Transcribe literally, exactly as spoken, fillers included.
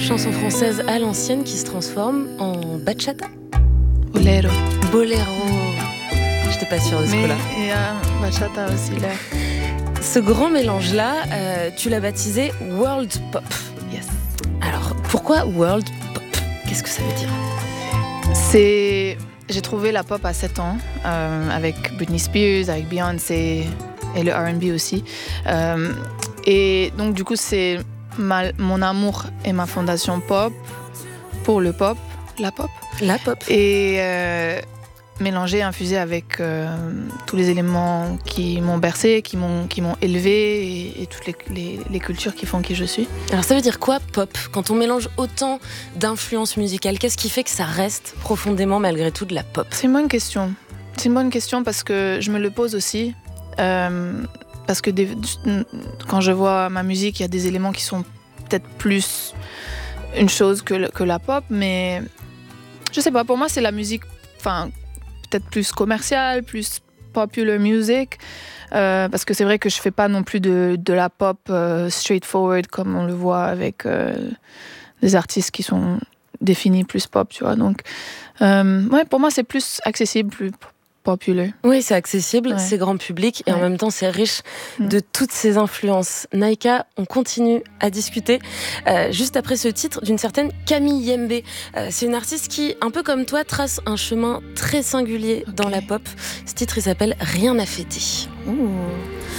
chanson française à l'ancienne qui se transforme en bachata. Bolero. Bolero. J'étais pas sûre de ce Mais coup-là. il y a bachata aussi là. Ce grand mélange-là, euh, tu l'as baptisé World Pop. Yes. Alors, pourquoi World Pop ? Qu'est-ce que ça veut dire ? C'est... J'ai trouvé la pop à sept ans, euh, avec Britney Spears, avec Beyoncé et le R and B aussi. Euh, et donc du coup, c'est ma, mon amour et ma fondation pop pour le pop, la pop. La pop. Et euh, mélangé, infusé avec euh, tous les éléments qui m'ont bercé, qui m'ont, qui m'ont élevé et, et toutes les, les, les cultures qui font qui je suis. Alors ça veut dire quoi pop ? Quand on mélange autant d'influences musicales, qu'est-ce qui fait que ça reste profondément malgré tout de la pop ? C'est une bonne question. C'est une bonne question parce que je me le pose aussi. Euh, parce que des, quand je vois ma musique, il y a des éléments qui sont peut-être plus une chose que, que la pop, mais je sais pas, pour moi c'est la musique, enfin peut-être plus commerciale, plus popular music, euh, parce que c'est vrai que je fais pas non plus de, de la pop euh, straightforward comme on le voit avec euh, des artistes qui sont définis plus pop, tu vois. Donc, euh, ouais, pour moi c'est plus accessible, plus populaire. Oui, c'est accessible, Ouais. c'est grand public et Ouais. en même temps c'est riche Mm. de toutes ces influences. Naïka, on continue à discuter euh, juste après ce titre d'une certaine Camille Yembe. Euh, c'est une artiste qui, un peu comme toi, trace un chemin très singulier dans Ok. la pop. Ce titre, il s'appelle Rien à fêter. Ouh.